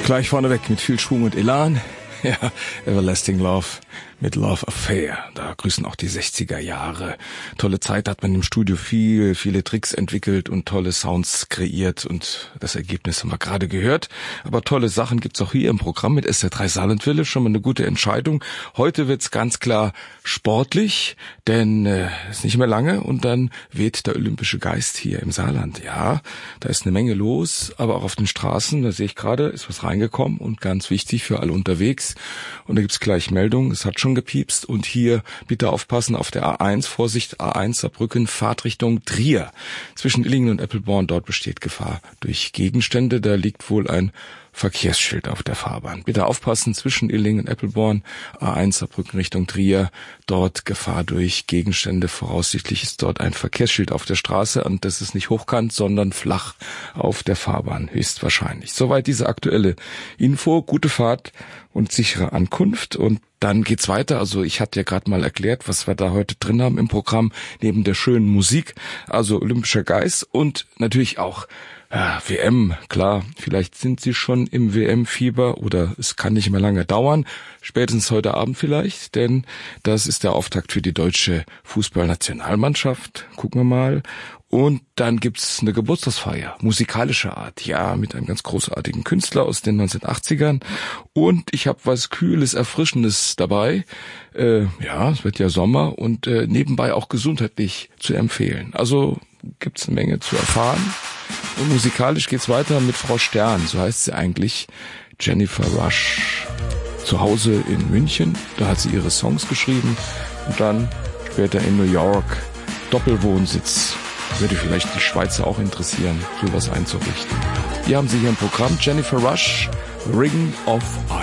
Gleich vorneweg mit viel Schwung und Elan. Ja, Everlasting Love mit Love Affair. Da grüßen auch die 60er Jahre. Tolle Zeit hat man im Studio viele Tricks entwickelt und tolle Sounds kreiert und das Ergebnis haben wir gerade gehört. Aber tolle Sachen gibt's auch hier im Programm mit SR3 Saarlandwelle. Schon mal eine gute Entscheidung. Heute wird's ganz klar sportlich, denn ist nicht mehr lange und dann weht der olympische Geist hier im Saarland. Ja, da ist eine Menge los, aber auch auf den Straßen, da sehe ich gerade, ist was reingekommen und ganz wichtig für alle unterwegs. Und da gibt's gleich Meldung, es hat schon gepiepst und hier bitte aufpassen auf der A1, Vorsicht A1 Saarbrücken, Fahrtrichtung Trier. Zwischen Illingen und Eppelborn, dort besteht Gefahr durch Gegenstände, da liegt wohl ein Verkehrsschild auf der Fahrbahn. Bitte aufpassen, zwischen Illingen und Eppelborn, A1 Saarbrücken Richtung Trier, dort Gefahr durch Gegenstände. Voraussichtlich ist dort ein Verkehrsschild auf der Straße und das ist nicht hochkant, sondern flach auf der Fahrbahn, höchstwahrscheinlich. Soweit diese aktuelle Info, gute Fahrt und sichere Ankunft und dann geht's weiter. Also ich hatte ja gerade mal erklärt, was wir da heute drin haben im Programm, neben der schönen Musik, also olympischer Geist und natürlich auch WM, klar, vielleicht sind Sie schon im WM-Fieber oder es kann nicht mehr lange dauern, spätestens heute Abend vielleicht, denn das ist der Auftakt für die deutsche Fußballnationalmannschaft, gucken wir mal. Und dann gibt's eine Geburtstagsfeier, musikalischer Art, ja, mit einem ganz großartigen Künstler aus den 1980ern. Und ich habe was Kühles, Erfrischendes dabei. Ja, es wird ja Sommer und nebenbei auch gesundheitlich zu empfehlen. Also gibt's eine Menge zu erfahren. Und musikalisch geht's weiter mit Frau Stern, so heißt sie eigentlich, Jennifer Rush. Zu Hause in München, da hat sie ihre Songs geschrieben und dann später in New York, Doppelwohnsitz. Würde vielleicht die Schweizer auch interessieren, sowas einzurichten. Wir haben sie hier im Programm, Jennifer Rush, Ring of